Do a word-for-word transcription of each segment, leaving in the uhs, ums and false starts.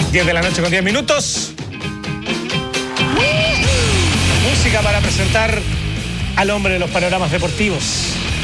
diez de la noche con diez minutos. Música para presentar al hombre de los panoramas deportivos,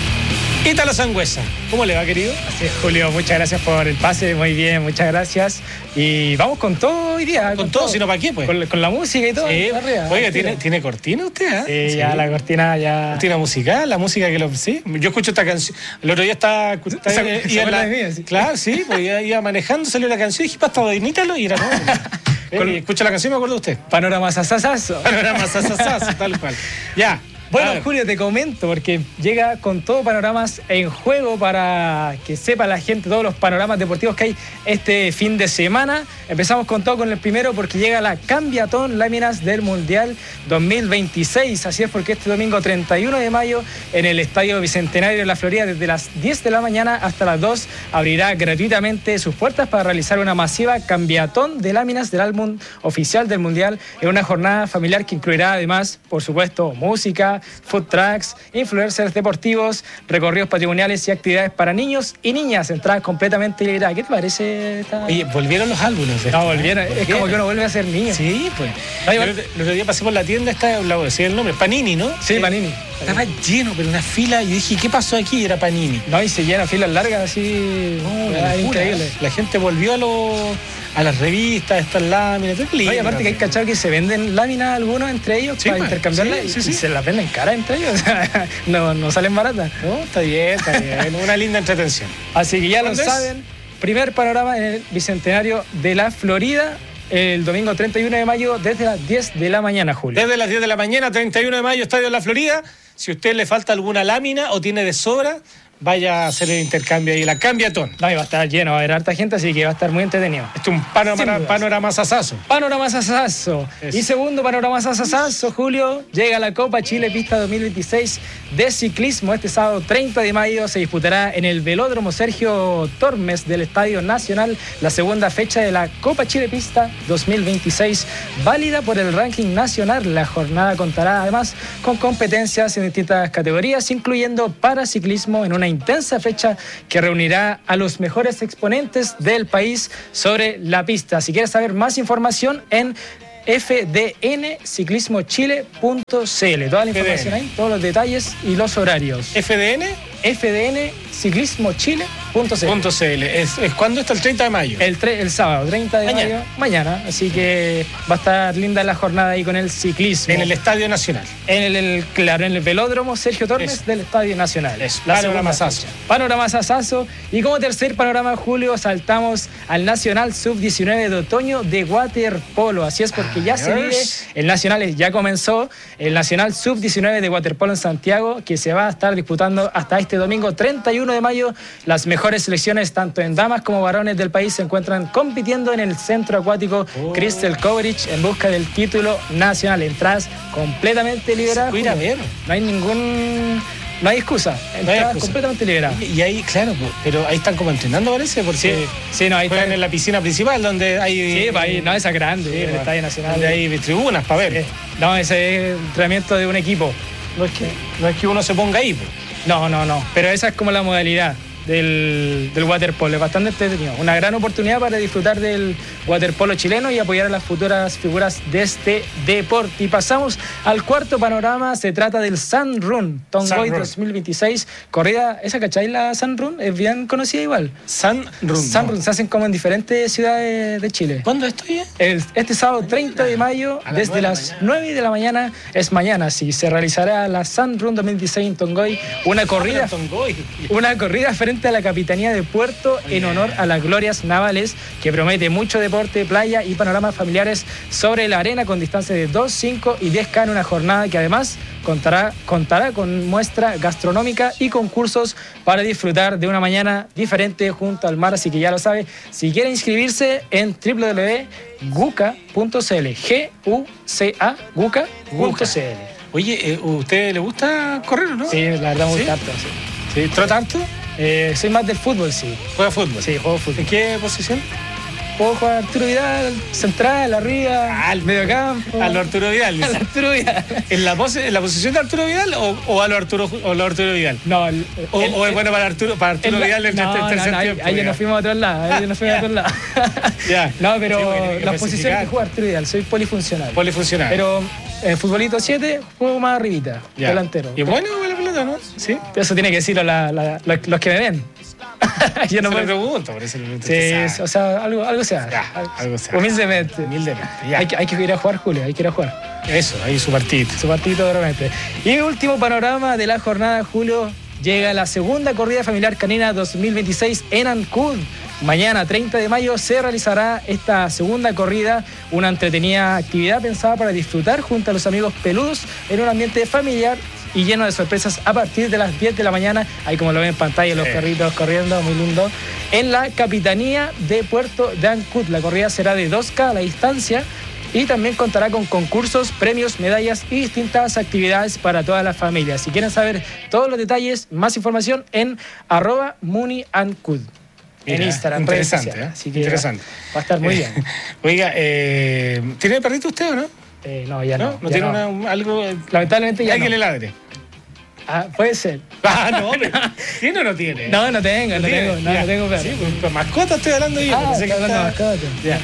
Ítalo Sangüesa. ¿Cómo le va, querido? Así es, Julio, muchas gracias por el pase, muy bien, muchas gracias. Y vamos con todo hoy día. Con, con todo, todo, si no, ¿para qué, pues? Con, con la música y todo. Sí. Arriba, Oiga, ¿tiene, ¿tiene cortina usted? ¿eh? Sí, sí, ya la cortina ya... ¿Cortina musical? La música que lo... Sí, yo escucho esta canción. El otro día estaba... estaba se, iba se la, mía, sí. Claro, sí, pues iba, iba manejando, salió la canción y dije, pasta, Ítalo, y era todo. Con, eh, escucha la canción, me acuerdo de usted. Panorama sasasazo. Panorama sasasazo, tal cual. Ya. Bueno, Julio, te comento, porque llega con todo Panoramas en juego para que sepa la gente todos los panoramas deportivos que hay este fin de semana. Empezamos con todo con el primero porque llega la Cambiatón Láminas del Mundial dos mil veintiséis. Así es, porque este domingo treinta y uno de mayo en el Estadio Bicentenario de la Florida, desde las diez de la mañana hasta las dos, abrirá gratuitamente sus puertas para realizar una masiva Cambiatón de láminas del álbum oficial del Mundial en una jornada familiar que incluirá además, por supuesto, música, food trucks, influencers deportivos, recorridos patrimoniales y actividades para niños y niñas, entradas completamente liberadas. ¿Qué te parece? Esta... Oye, volvieron los álbumes. No, volvieron. Es como que uno vuelve a ser niño. Sí, pues. Ay, el otro día pasé por la tienda, está, la voy a decir el nombre, Panini, ¿no? Sí, Panini. Estaba lleno, pero una fila, y dije, ¿qué pasó aquí? Y era Panini. No, y se llena filas largas así. No, era increíble. La gente volvió a los... a las revistas, estas láminas, todo lindo. Oye, aparte que hay cachado que se venden láminas algunos entre ellos, sí, para pues, intercambiarlas, sí, sí, sí. Y se las venden caras entre ellos, o sea, no, no salen baratas. No, está bien, está bien, una linda entretención. Así que ya lo saben, primer panorama en el Bicentenario de la Florida, el domingo treinta y uno de mayo, desde las diez de la mañana, Julio. Desde las diez de la mañana, treinta y uno de mayo, Estadio de la Florida. Si a usted le falta alguna lámina o tiene de sobra, vaya a hacer el intercambio ahí, la Cambiatón. No, y va a estar lleno, va a haber harta gente, así que va a estar muy entretenido. Este es un panorama, panorama sasazo. Panorama sasazo. Y segundo panorama sasazo, Julio, llega la Copa Chile Pista dos mil veintiséis de ciclismo. Este sábado treinta de mayo se disputará en el Velódromo Sergio Tormes del Estadio Nacional la segunda fecha de la Copa Chile Pista dos mil veintiséis, válida por el ranking nacional. La jornada contará además con competencias en distintas categorías, incluyendo paraciclismo, en una intensa fecha que reunirá a los mejores exponentes del país sobre la pista. Si quieres saber más información, en f d n ciclismo chile punto c l. Toda la información ahí, todos los detalles y los horarios. ¿F D N? f d n ciclismo chile punto c l. ¿Es, es cuándo está? El treinta de mayo. El, tre- el sábado, treinta de mayo, mañana. Así que va a estar linda la jornada ahí con el ciclismo. En el Estadio Nacional. En el, el claro, en el Velódromo Sergio Tormes Eso. del Estadio Nacional. Eso. Panorama sasazo. Panorama sasazo. Y como tercer panorama, Julio, saltamos al Nacional sub diecinueve de otoño de waterpolo. Así es, porque ya se vive, el Nacional ya comenzó, el Nacional sub diecinueve de waterpolo en Santiago, que se va a estar disputando hasta este domingo treinta y uno de mayo. Las mejores selecciones, tanto en damas como varones del país, se encuentran compitiendo en el centro acuático oh. Crystal Coverage en busca del título nacional. Entradas completamente liberadas. Se a ver. No hay ningún... No hay excusa, no hay excusa. Completamente liberada. Y, y ahí, claro, pero ahí están como entrenando, parece, porque sí, sí, no, ahí juegan están en la piscina principal, donde hay... Sí, para ahí, no, esa grande, sí, el Estadio Nacional. Donde hay tribunas para ver. Sí. No, ese es entrenamiento de un equipo. No es que, no es que uno se ponga ahí, pues. No, no, no, pero esa es como la modalidad del, del waterpolo, es bastante entretenido. Una gran oportunidad para disfrutar del waterpolo chileno y apoyar a las futuras figuras de este deporte. Y pasamos al cuarto panorama, se trata del Sun Run Tongoy dos mil veintiséis, corrida, ¿esa cachai la Sun Run? Es bien conocida igual. Sun Run. Sun Run, se hacen como en diferentes ciudades de Chile. ¿Cuándo esto ya? El, este sábado treinta de mayo, desde las nueve de la mañana, es mañana, sí, se realizará la Sun Run dos mil veintiséis en Tongoy, una corrida, una corrida frente a la Capitanía de Puerto en honor a las glorias navales, que promete mucho deporte, playa y panoramas familiares sobre la arena con distancias de dos, cinco y diez kilómetros en una jornada que además contará, contará con muestra gastronómica y concursos para disfrutar de una mañana diferente junto al mar. Así que ya lo sabe, si quiere inscribirse en w w w punto guca punto c l, G U C A, guca punto c l. Oye, ¿a usted le gusta correr o no? Sí, la verdad me gusta harto, sí. ¿Sí? ¿Trota tanto? Eh, soy más del fútbol, sí. ¿Juega fútbol? Sí, juego fútbol. ¿En qué posición? puedo jugar Arturo Vidal, central, arriba, al medio campo. A lo Arturo Vidal. A lo Arturo Vidal. ¿En la, pose, en la posición de Arturo Vidal o, o a lo Arturo, o lo Arturo Vidal? No, el, o, el, o es bueno para Arturo, para Arturo el, Vidal en no, el tercer no, no, tiempo. Ahí ya nos fuimos a otro lado, ahí ya nos fuimos a otro lado. Ya. No, pero sí, bueno, las posiciones que juega Arturo Vidal, soy polifuncional. Polifuncional. Pero en futbolito siete juego más arribita, ya. delantero. Y es bueno la pelota, ¿no? Sí. Eso tiene que decirlo la, la, la, los que me ven. Yo no me pregunto, por eso le pregunto. Sí, o sea, algo, algo se hace. Ya, algo se hace. Humildemente. Humildemente, ya. Hay que, hay que ir a jugar, Julio, hay que ir a jugar. Eso, ahí su partidito. Su partidito, realmente. Y mi último panorama de la jornada, Julio, llega la segunda corrida familiar canina dos mil veintiséis en Ancud. Mañana, treinta de mayo, se realizará esta segunda corrida, una entretenida actividad pensada para disfrutar junto a los amigos peludos en un ambiente familiar y lleno de sorpresas a partir de las diez de la mañana. Ahí como lo ven en pantalla, los sí. perritos corriendo, muy lindo. En la Capitanía de Puerto de Ancud. La corrida será de dos K a la distancia y también contará con concursos, premios, medallas y distintas actividades para toda la familia. Si quieren saber todos los detalles, más información en arroba muniancud. En Instagram, interesante, ¿eh? Así que interesante. Va a estar muy bien. Oiga, eh, ¿tiene perrito usted o no? Eh, no, ya no. ¿No, ¿No ya tiene no. Una, algo? Lamentablemente ya ¿Hay no. que le ladre? Ah, puede ser. Ah, no, pero ¿tiene o no tiene? No, no tengo, no, no tengo, no, no tengo perro. Sí, pues mascota estoy hablando yo. Ah, estoy hablando de mascota. Ya.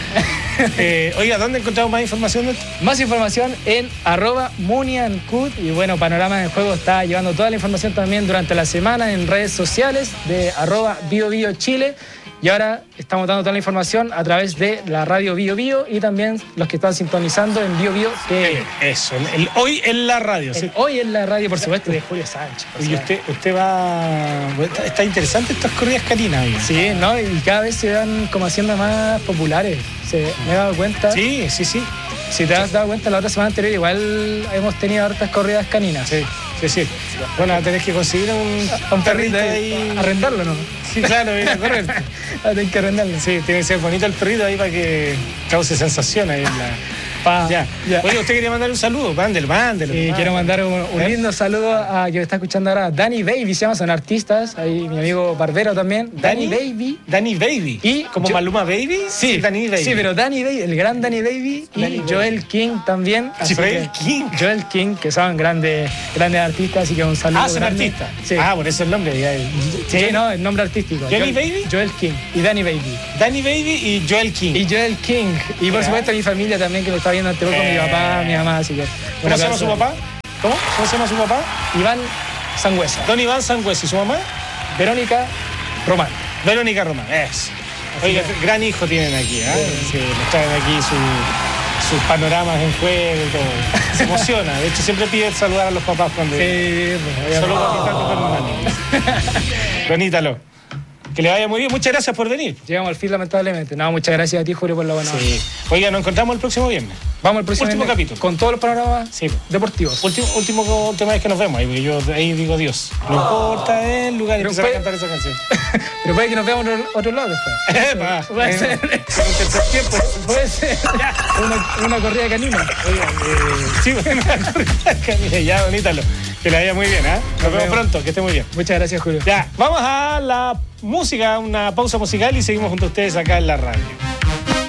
eh, oiga, ¿dónde encontramos más información de esto? Más información en arroba muniancud. Y bueno, Panorama del Juego está llevando toda la información también durante la semana en redes sociales de arroba Bio Bio Chile. Y ahora estamos dando toda la información a través de la radio Bio Bio y también los que están sintonizando en Bio Bio T V. Eso, el, el, hoy en la radio. El, ¿sí? Hoy en la radio, por supuesto, de Julio Sánchez. Y usted, usted va... Está, está interesante estas corridas caninas. Oiga. Sí, ¿no? Y cada vez se van como haciendo más populares. Se, me he dado cuenta. Sí, sí, sí. Si te has dado cuenta, la otra semana anterior igual hemos tenido hartas corridas caninas. Sí, sí, sí. Bueno, tenés que conseguir un, un perrito ahí. Arrendarlo, ¿no? Sí, claro, viene a correr. Tienes que arrendarlo. Sí, tiene que ser bonito el perrito ahí para que cause sensación ahí en la... Pa, ya. ya. Oye, usted quería mandar un saludo, mándelo, mándelo. Y quiero mandar un, un lindo saludo a quien me está escuchando ahora, Danny Baby, se llama, son artistas, ahí mi amigo Barbero también. Danny, Danny Baby. Danny Baby. Y como yo, Maluma Baby. Sí, Danny Baby. Sí, pero Danny Baby, el gran Danny Baby y Danny Joel Baby. King también. Sí, Joel King. Joel King, que son grandes, grandes artistas, así que un saludo. Ah, son grande. artistas. Sí. Ah, por eso el nombre. Ya. Sí, Joel, no, el nombre artístico. Johnny Baby. Joel King y Danny Baby. Danny Baby y Joel King. Y Joel King. Y por yeah. supuesto mi familia también, que lo está viendo ante poco, eh. mi papá, mi mamá, así que... ¿Cómo se llama su papá? ¿Cómo? ¿Cómo se llama su papá? Iván Sangüesa. Don Iván Sangüesa. ¿Y su mamá? Verónica Román. Verónica Román, eso. Oiga, que... gran hijo tienen aquí, ¿eh? Sí, nos traen aquí su, sus panoramas en juego y todo. Se emociona. De hecho, siempre pide saludar a los papás cuando... Sí, pues, solo cuando Bonítalo. Que le vaya muy bien. Muchas gracias por venir. Llegamos al fin, lamentablemente. No, muchas gracias a ti, Julio, por la buena. Sí. Oiga, nos encontramos el próximo viernes. Vamos al próximo último viernes, capítulo. Con todos los panoramas sí. deportivos. Último, último tema es que nos vemos. Ahí, yo ahí digo Dios. No importa el lugar y empezar puede... a cantar esa canción. Pero puede que nos veamos en otro lado después. Epa, puede ser. En el tercer tiempo. Puede ser. Una, una corrida canina. Oiga, eh, sí, una corrida canina. Ya, bonítalo. Que le vaya muy bien, ¿eh? Nos, nos vemos pronto, que esté muy bien. Muchas gracias, Julio. Ya, vamos a la música, una pausa musical y seguimos junto a ustedes acá en la radio.